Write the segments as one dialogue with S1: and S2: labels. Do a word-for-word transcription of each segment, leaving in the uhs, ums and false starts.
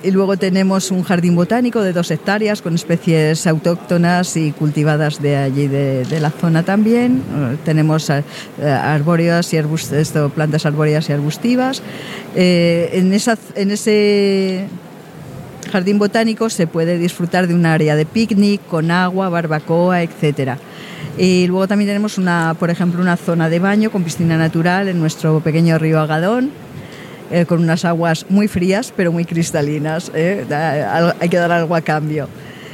S1: y luego tenemos un jardín botánico de dos hectáreas con especies autóctonas y cultivadas de allí, de, de la zona también. Uh, tenemos uh, arbóreas y arbust- esto, plantas arbóreas y arbustivas. Eh, en, esa, en ese jardín botánico se puede disfrutar de un área de picnic con agua, barbacoa, etcétera. Y luego también tenemos, una, por ejemplo, una zona de baño con piscina natural en nuestro pequeño río Agadón, eh, con unas aguas muy frías pero muy cristalinas. ¿eh? Hay que dar algo a cambio.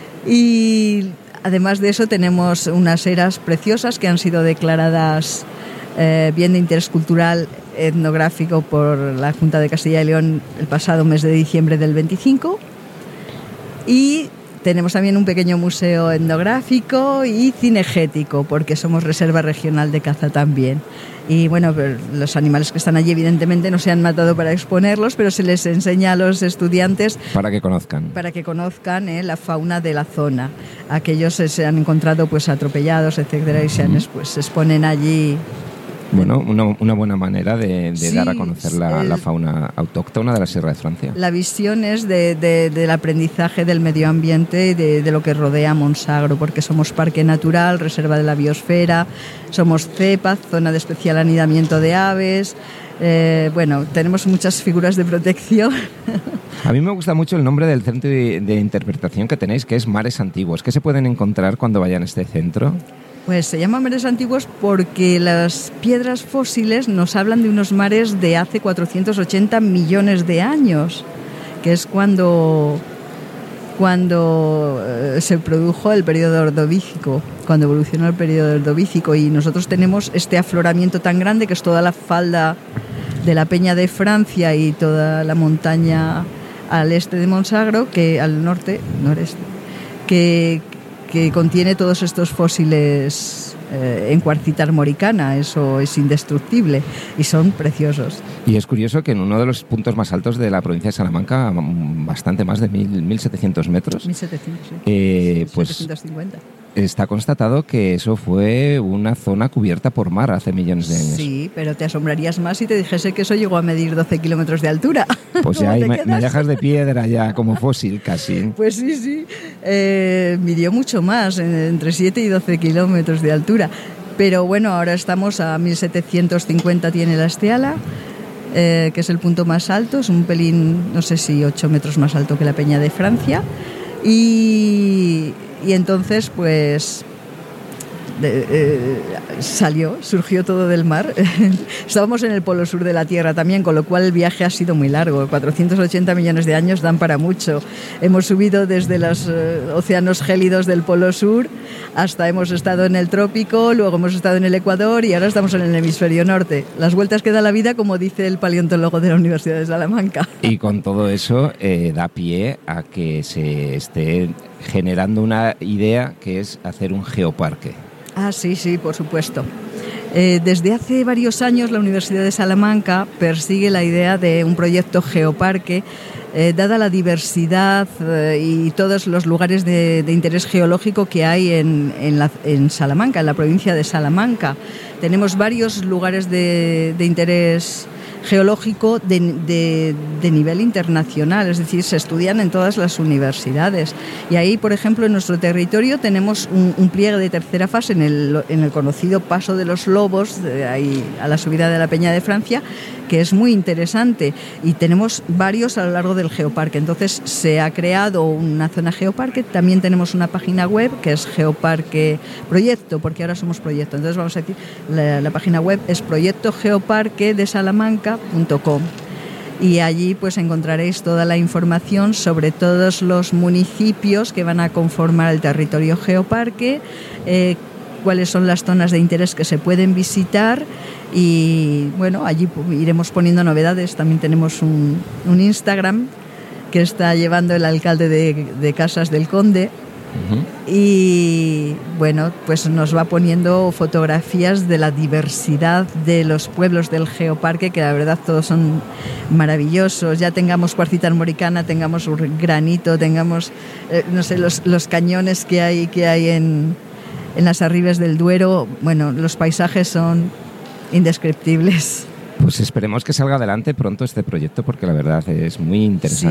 S1: Y además de eso tenemos unas eras preciosas que han sido declaradas eh, bien de interés cultural etnográfico por la Junta de Castilla y León el pasado mes de diciembre del veinticinco. Y tenemos también un pequeño museo etnográfico y cinegético, porque somos reserva regional de caza también. Y bueno, los animales que están allí evidentemente no se han matado para exponerlos, pero se les enseña a los estudiantes
S2: para que conozcan
S1: para que conozcan eh, la fauna de la zona. Aquellos se han encontrado pues atropellados, etcétera, y se, han, pues, se exponen allí.
S2: Bueno, una, una buena manera de, de
S1: sí,
S2: dar a conocer la,
S1: el,
S2: la fauna autóctona de la Sierra de Francia.
S1: La visión es de, de, del aprendizaje del medio ambiente y de, de lo que rodea a Monsagro, porque somos parque natural, reserva de la biosfera, somos CEPA, zona de especial anidamiento de aves. Eh, bueno, tenemos muchas figuras de protección.
S2: A mí me gusta mucho el nombre del centro de, de interpretación que tenéis, que es Mares Antiguos. ¿Qué se pueden encontrar cuando vayan a este centro?
S1: Pues se llaman mares antiguos porque las piedras fósiles nos hablan de unos mares de hace cuatrocientos ochenta millones de años, que es cuando, cuando eh, se produjo el periodo ordovícico, cuando evolucionó el periodo ordovícico, y nosotros tenemos este afloramiento tan grande que es toda la falda de la Peña de Francia y toda la montaña al este de Monsagro, que al norte, noreste, que que contiene todos estos fósiles eh, en cuarcita armoricana. Eso es indestructible y son preciosos.
S2: Y es curioso que en uno de los puntos más altos de la provincia de Salamanca, bastante más de mil setecientos metros,
S1: mil setecientos, sí.
S2: eh, pues
S1: setecientos cincuenta.
S2: Está constatado que eso fue una zona cubierta por mar hace millones de años.
S1: Sí, pero te asombrarías más si te dijese que eso llegó a medir doce kilómetros de altura.
S2: Pues ya me, me dejas de piedra ya, como fósil casi.
S1: Pues sí, sí. Eh, midió mucho más, entre siete y doce kilómetros de altura. Pero bueno, ahora estamos a mil setecientos cincuenta, tiene la Esteala, eh, que es el punto más alto. Es un pelín, no sé si ocho metros más alto que la Peña de Francia. Y... Y entonces, pues, de, eh, salió, surgió todo del mar. Estábamos en el polo sur de la Tierra también, con lo cual el viaje ha sido muy largo. cuatrocientos ochenta millones de años dan para mucho. Hemos subido desde los eh, océanos gélidos del polo sur hasta hemos estado en el trópico, luego hemos estado en el Ecuador y ahora estamos en el hemisferio norte. Las vueltas que da la vida, como dice el paleontólogo de la Universidad de Salamanca.
S2: Y con todo eso eh, da pie a que se esté generando una idea, que es hacer un geoparque.
S1: Ah, sí, sí, por supuesto. Eh, desde hace varios años la Universidad de Salamanca persigue la idea de un proyecto geoparque, eh, dada la diversidad eh, y todos los lugares de, de interés geológico que hay en, en, la, en Salamanca, en la provincia de Salamanca. Tenemos varios lugares de, de interés geológico de, de, de nivel internacional, es decir, se estudian en todas las universidades. Y ahí, por ejemplo, en nuestro territorio tenemos un, un pliegue de tercera fase en el, en el conocido Paso de los Lobos, de ahí a la subida de la Peña de Francia, que es muy interesante, y tenemos varios a lo largo del geoparque. Entonces se ha creado una zona geoparque, también tenemos una página web que es Geoparque Proyecto, porque ahora somos proyecto. Entonces vamos a decir, la, la página web es proyecto geoparque de salamanca punto com. Y allí pues encontraréis toda la información sobre todos los municipios que van a conformar el territorio geoparque, eh, cuáles son las zonas de interés que se pueden visitar, y bueno, allí iremos poniendo novedades. También tenemos un, un Instagram que está llevando el alcalde de, de Casas del Conde. Uh-huh. Y bueno, pues nos va poniendo fotografías de la diversidad de los pueblos del geoparque, que la verdad todos son maravillosos. Ya tengamos cuarcita armoricana, tengamos granito, tengamos eh, no sé, los, los cañones que hay, que hay en, en las arribes del Duero. Bueno, los paisajes son indescriptibles.
S2: Pues esperemos que salga adelante pronto este proyecto, porque la verdad es muy interesante.